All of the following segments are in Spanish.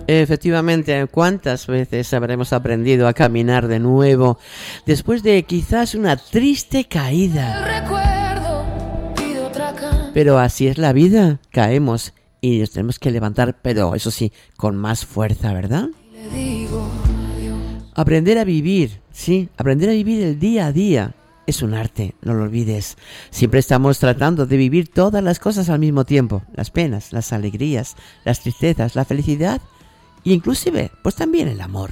Efectivamente, ¿cuántas veces habremos aprendido a caminar de nuevo después de quizás una triste caída? Pero así es la vida, caemos y nos tenemos que levantar, pero eso sí, con más fuerza, ¿verdad? Aprender a vivir, sí, aprender a vivir el día a día es un arte, no lo olvides. Siempre estamos tratando de vivir todas las cosas al mismo tiempo, las penas, las alegrías, las tristezas, la felicidad e inclusive, pues también el amor.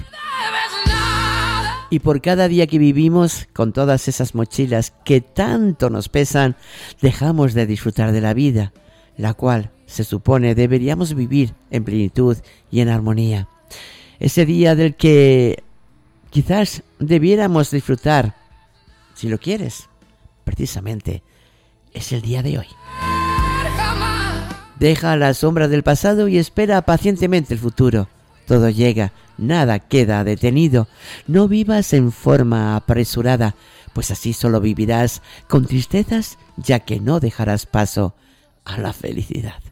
Y por cada día que vivimos con todas esas mochilas que tanto nos pesan, dejamos de disfrutar de la vida, la cual se supone deberíamos vivir en plenitud y en armonía. Ese día del que quizás debiéramos disfrutar, si lo quieres, precisamente es el día de hoy. Deja las sombras del pasado y espera pacientemente el futuro. Todo llega, nada queda detenido. No vivas en forma apresurada, pues así solo vivirás con tristezas, ya que no dejarás paso a la felicidad.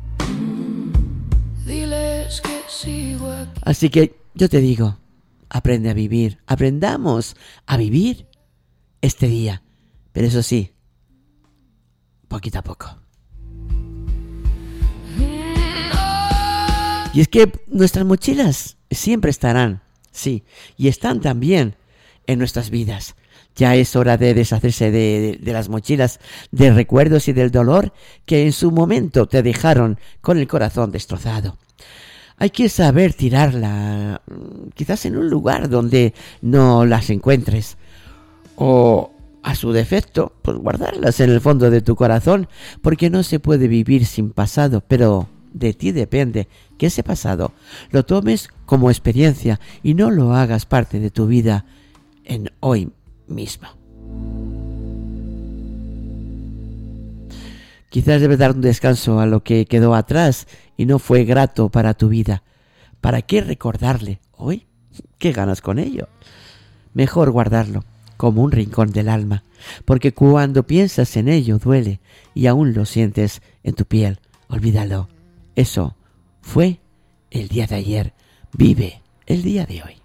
Así que yo te digo, aprende a vivir, aprendamos a vivir este día, pero eso sí, poquito a poco. Y es que nuestras mochilas siempre estarán, sí, y están también en nuestras vidas. Ya es hora de deshacerse de las mochilas, de recuerdos y del dolor que en su momento te dejaron con el corazón destrozado. Hay que saber tirarla, quizás en un lugar donde no las encuentres. O, a su defecto, pues guardarlas en el fondo de tu corazón, porque no se puede vivir sin pasado, pero de ti depende que ese pasado lo tomes como experiencia y no lo hagas parte de tu vida en hoy mismo. Quizás debes dar un descanso a lo que quedó atrás y no fue grato para tu vida. ¿Para qué recordarle hoy? ¿Qué ganas con ello? Mejor guardarlo como un rincón del alma, porque cuando piensas en ello duele y aún lo sientes en tu piel. Olvídalo. Eso fue el día de ayer. Vive el día de hoy.